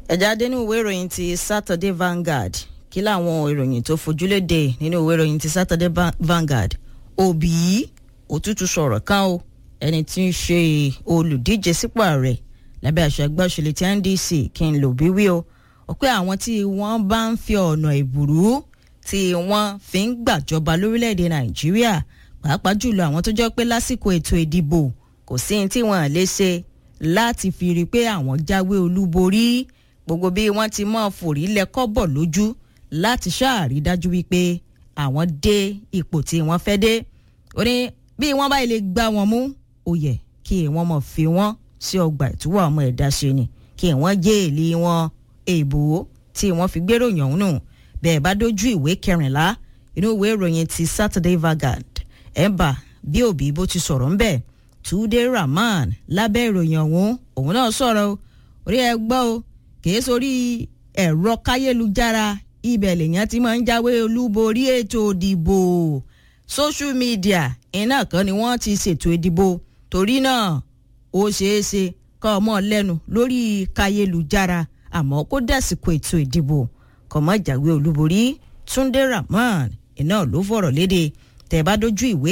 ẹ̀já dé ní ìwé ìròyìn ti Saturday Vanguard kí làwọn ìròyìn tó fojúlédè nínú ìwé ìròyìn ti Saturday Vanguard Obi òtútù sọ̀rọ̀ kan o ẹni tí ń ṣe olùdíje sípò ààrẹ lábẹ́ àṣà ẹgbẹ́ òṣèlú ti NDC kí n lò bí wí o pé àwọn tí wọ́n bá ń fi ọ̀nà ìbùrú tí wọ́n fi ń gbàjọba lórílẹ̀‐èdè Nàìjíríà pàápàá jùlọ àwọn tó jẹ́ pé lásìkò ètò ìdìbò kò sí ní tí wọ́n lè ṣe láti fi rí i pé àwọn jáwé olúborí gbogbo bí wọ́n ti mọ́ fòrí lẹ́kọ́ bọ̀ lójú láti ṣáàrí dájú wípé àwọn dé ipò tí wọ́n fẹ́ dé ó ní bí wọ́n bá lè gbá wọn mú ó yẹ kí wọ́n mọ̀ fi wọ́n sí ọgbà ìtúwọ̀ ọmọ ẹ̀dá ṣe ni kí wọ́n jẹ́ èlé wọn èèbò tí wọ́n fi gbéròyìn ọ̀hún nù bẹ́ẹ̀ bá dójú ìwé 14 inú ìwé ìròyìn ti Saturday Vanguard ẹ̀bà bí Obi bó ti sọ̀rọ̀ ńbẹ̀ Túndé Rahman lábẹ́ ìròyìn ọ̀hún òun náà sọ̀rọ̀ orí ẹ gbọ́ o kìí sórí ẹ̀rọ káyélujára ibẹ̀ lèèyàn ti máa ń jáwé olúborí ètò ìdìbò social media iná kan ni wọ́n ti ṣètò ìdìbò torí náà ó ṣeé ṣe kọ́ ọmọ lẹ́nu lórí káyélujára àmọ́ kó dásìkò ètò ìdìbò kọ́ mọ́ jáwé olúborí Túndé Rahman iná ló fọ̀rọ̀ léde tẹ̀ bá dójú ìwé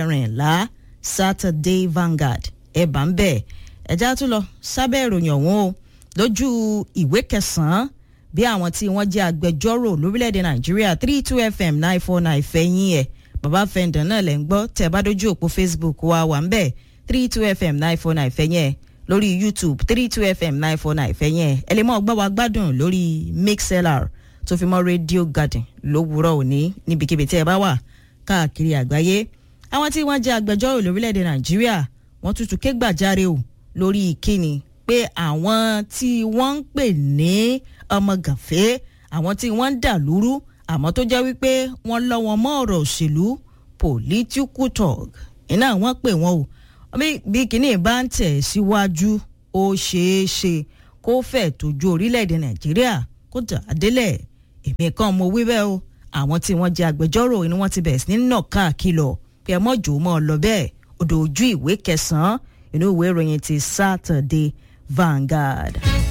14 Saturday Vanguard ẹ̀ bá ń bẹ̀ ẹ̀já tún lọ sábẹ́ ìròyìn ọ̀hún o lójú ìwé 9 bí àwọn tí wọ́n jẹ́ agbẹjọ́rò lórílẹ̀‐èdè Nàìjíríà 32 FM 949 fẹ̀yìn ẹ̀ bàbá fẹ̀ǹdàn náà lẹ́ ń gbọ́ tẹ̀ bá dójú òpó Facebook wa wà ń bẹ̀ 32 FM 949 fẹ̀yìn ẹ̀ lórí YouTube 32 FM 949 fẹ̀yìn ẹ̀ ẹ lè mọ́ ọgbà wa gbádùn lórí MixLR tó fi mọ́ Radio Garden lówùúrọ̀ òní níbikíbi tí ẹ bá wà káàkiri àgbáyé àwọn tí wọ́n jẹ́ agbẹjọ́rò lórílẹ̀‐èdè Nàìjíríà wọ́n tútù ké gbàjáre o lórí ìkíni pé àwọn tí wọ́n ń pè ní ọmọ gànfẹ́ àwọn tí wọ́n ń dà lúrú àmọ́ tó jẹ́ wípé wọ́n lọ́wọ́ mọ́ ọ̀rọ̀ òṣèlú political talk iná wọ́n pè wọ́n o bí kíní bá ń tẹ̀ síwájú ó ṣeé ṣe kó fẹ́ tójú orílẹ̀-èdè Nàìjíríà kó dà á délẹ̀ èmi kan mo wí bẹ́ẹ̀ o àwọn tí wọ́n jẹ́ agbẹjọ́rò ni wọ́n ti bẹ̀rẹ̀ sí ní nà káàkiri pé ẹ mọ́jò mọ́ ọ lọ bẹ́ẹ̀ odò ojú ìwé 9 inú ìwé ìròyìn ti Saturday Vanguard.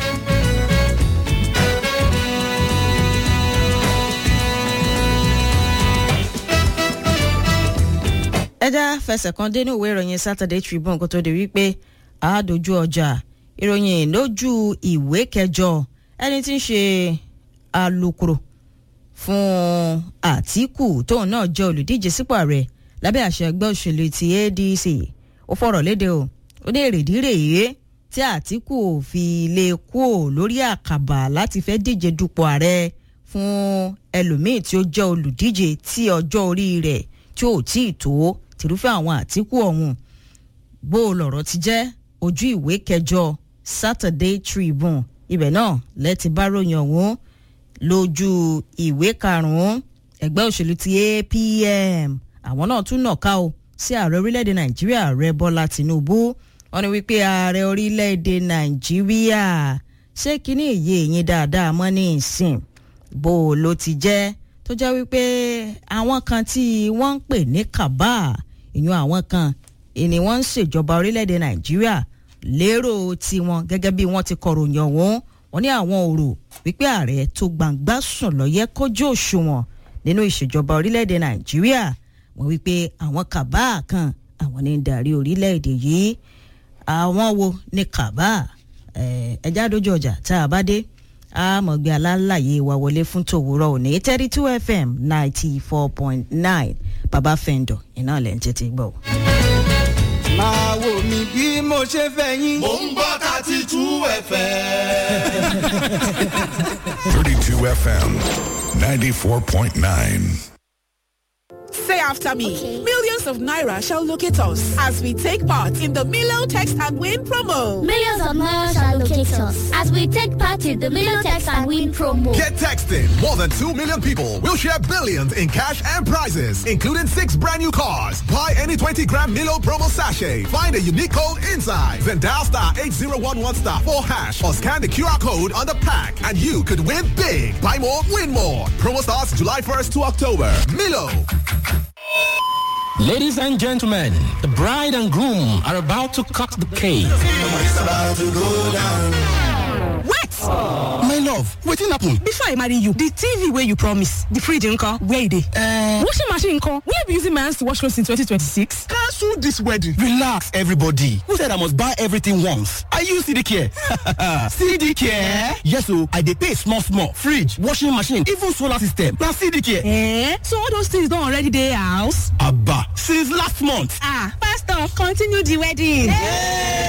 ẹja fẹsẹ̀ kan dé ní ìwé ìròyìn Saturday Tribune kó tó di wípé àádójú ọjà ìròyìn lójú ìwé 9 ẹni tí ń ṣe alukoro fún Àtíkù tóun náà jẹ́ olùdíje sípò ààrẹ lábẹ́ àṣẹ ẹgbẹ́ òṣèlú ti ADC ó fọ̀rọ̀ léde o ó ní èrèdí rèé tí Àtíkù fi lè kú lórí àkàbà láti fẹ́ díje dupò ààrẹ fún ẹlòmíì tí ó jẹ́ olùdíje tí ọjọ́ orí rẹ̀ tí ò tí ì tó tìrúfẹ́ àwọn Àtíkù ọ̀hún bó lọ̀rọ̀ ti jẹ́ ojú ìwé 9 Saturday Tribune ibẹ̀ náà lẹ́tì bá ròyìn ọ̀hún lójú ìwé 5 ẹgbẹ́ òṣèlú ti APM àwọn náà tún nàka o sí ààrẹ orílẹ̀-èdè Nàìjíríà ààrẹ Bọ́lá Tinubu wọ́n ní wípé ààrẹ orílẹ̀-èdè Nàìjíríà ṣé kíní èyí yín dáadáa mọ́ ní ìsìn bó ló ti jẹ́ tó jẹ́ wípé àwọn kan tí wọ́n ń pè ní kàbá ìyún àwọn kan ni wọ́n ń ṣèjọba orílẹ̀-èdè Nàìjíríà lérò tiwọn gẹ́gẹ́ bí wọ́n ti kọ̀ròyìn ọ̀hún wọ́n ní àwọn òrò wípé ààrẹ tó gbangba sùn lọ́yẹ́ kójú òṣùwọ̀n nínú ìṣèjọba orílẹ̀-èdè Nàìjíríà wọ́n wípé àwọn kàbá kan àwọn ní darí orílẹ̀-èdè yìí àwọn wo ní kàbá ẹjá dójú ọjà tá a bá dé àmọ̀gbé alálàyé wa wọlé fún tòwúrọ̀ òní 32 FM 94.9 bàbá fẹ́ńdọ̀ iná lẹ́ ń tètè gbọ́. máa wò mí bí mo ṣe fẹ́ yín. mo ń gbọ́ 32 FM. 32 FM 94.9. Say after me. Okay. Millions of Naira shall locate us as we take part in the Milo Text and Win promo. Millions of Naira shall locate us as we take part in the Milo Text and Win promo. Get texting. More than 2 million people will share billions in cash and prizes, including 6 brand new cars. Buy any 20-gram Milo promo sachet. Find a unique code inside. Then dial star 8011 star 4 hash or scan the QR code on the pack and you could win big. Buy more, win more. Promo starts July 1st to October. Milo. Ladies and gentlemen, the bride and groom are about to cut the cake. It's about to go down. What? My love, wetin happen? Before I marry you, the TV where you promise, the fridge nko, where e dey? Washing machine nko, will you be using my hands to wash clothes in 2026? Cancel this wedding. Relax, everybody. Who said I must buy everything once? I use CDK. CDK? Yes, so I dey pay small. Fridge, washing machine, even solar system. Na CDK. So all those things don't already dey house? Abba, since last month. Pastor, continue the wedding.